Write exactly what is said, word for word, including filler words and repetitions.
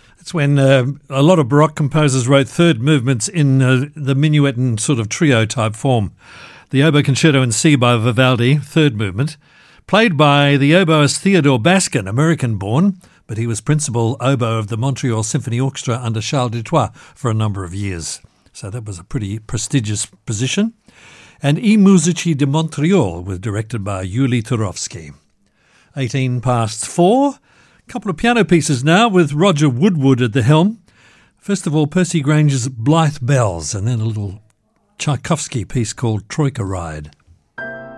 It's when uh, a lot of Baroque composers wrote third movements in uh, the minuet and sort of trio type form. The Oboe Concerto in C by Vivaldi, third movement, played by the oboist Theodore Baskin, American-born, but he was principal oboe of the Montreal Symphony Orchestra under Charles Dutoit for a number of years. So that was a pretty prestigious position. And I Musici di Montreal was directed by Yuli Turovsky. eighteen past four. Couple of piano pieces now with Roger Woodward at the helm. First of all, Percy Granger's Blythe Bells, and then a little Tchaikovsky piece called Troika Ride.